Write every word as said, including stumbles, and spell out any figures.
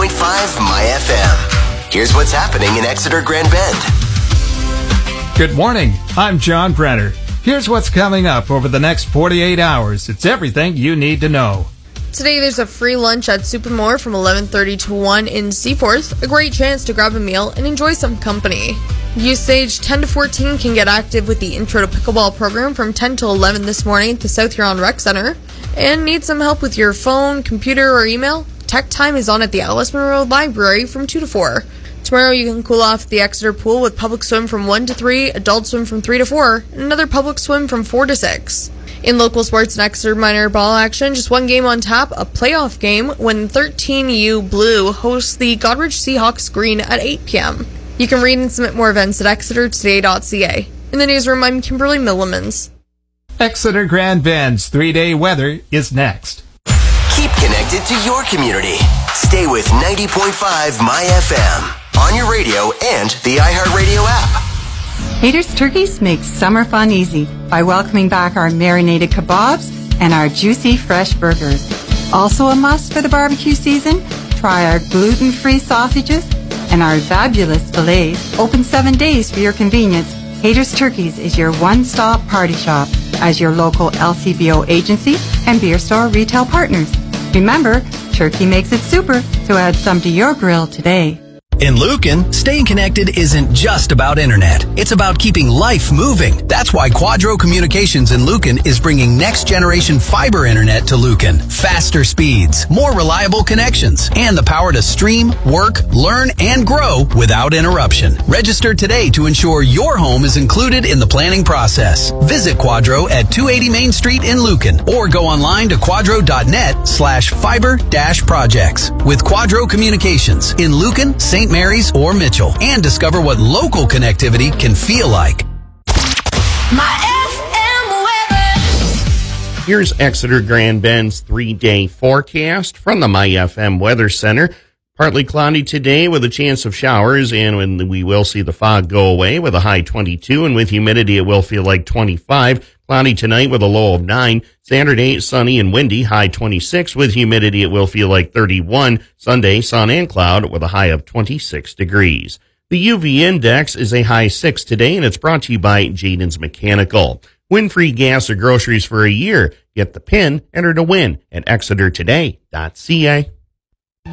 point five My F M. Here's what's happening in Exeter Grand Bend. Good morning. I'm John Brenner. Here's what's coming up over the next forty-eight hours. It's everything you need to know. Today there's a free lunch at Supermore from eleven thirty to one in Seaforth. A great chance to grab a meal and enjoy some company. Youth stage ten to fourteen can get active with the Intro to Pickleball program from ten to eleven this morning at the South Huron Rec Center. And need some help with your phone, computer, or email? Tech Time is on at the Alice Monroe Library from two to four. Tomorrow you can cool off at the Exeter Pool with public swim from one to three, adult swim from three to four, and another public swim from four to six. In local sports and Exeter minor ball action, just one game on tap, a playoff game when thirteen U Blue hosts the Godrich Seahawks Green at eight p.m. You can read and submit more events at exeter today dot c a. In the newsroom, I'm Kimberly Millimans. Exeter Grand Bend's three-day weather is next. Keep connected to your community. Stay with ninety point five My F M on your radio and the iHeartRadio app. Haters Turkeys makes summer fun easy by welcoming back our marinated kebabs and our juicy fresh burgers. Also a must for the barbecue season, try our gluten-free sausages and our fabulous fillets. Open seven days for your convenience. Haters Turkeys is your one-stop party shop as your local L C B O agency and beer store retail partners. Remember, turkey makes it super, so add some to your grill today. In Lucan, staying connected isn't just about internet. It's about keeping life moving. That's why Quadro Communications in Lucan is bringing next-generation fiber internet to Lucan. Faster speeds, more reliable connections, and the power to stream, work, learn, and grow without interruption. Register today to ensure your home is included in the planning process. Visit Quadro at two eighty Main Street in Lucan or go online to quadro.net slash fiber dash projects. With Quadro Communications in Lucan, Saint Mary's, or Mitchell, and discover what local connectivity can feel like. My F M weather. Here's Exeter Grand Bend's three-day forecast from the My F M Weather Center. Partly cloudy today with a chance of showers, and when we will see the fog go away with a high twenty-two, and with humidity it will feel like twenty-five. Cloudy tonight with a low of nine. Saturday, sunny and windy, high twenty-six. With humidity it will feel like thirty-one. Sunday, sun and cloud with a high of twenty-six degrees. The U V index is a high six today, and it's brought to you by Jaden's Mechanical. Win free gas or groceries for a year. Get the pin, enter to win at exeter today dot c a.